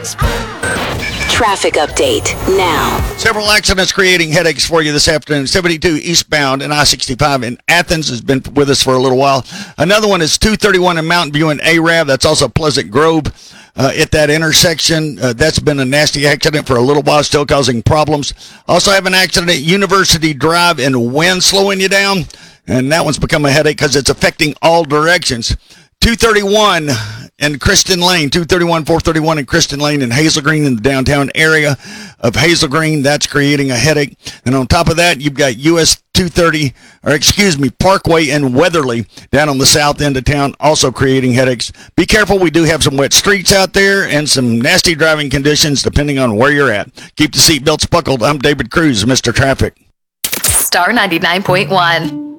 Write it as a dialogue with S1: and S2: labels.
S1: Traffic update now.
S2: Several accidents creating headaches for you this afternoon. 72 eastbound and I-65 in Athens has been with us for a little while. Another one is 231 in Mountain View and Arab. That's also Pleasant Grove at that intersection. That's been a nasty accident for a little while, still causing problems. Also have an accident at University Drive in Wynn slowing you down. And that one's become a headache because it's affecting all directions. 231 in Kristen Lane, 231, 431 in Kristen Lane in Hazel Green in the downtown area of Hazel Green. That's creating a headache. And on top of that, you've got US 230, Parkway in Weatherly down on the south end of town, also creating headaches. Be careful. We do have some wet streets out there and some nasty driving conditions depending on where you're at. Keep the seatbelts buckled. I'm David Cruz, Mr. Traffic.
S3: Star 99.1.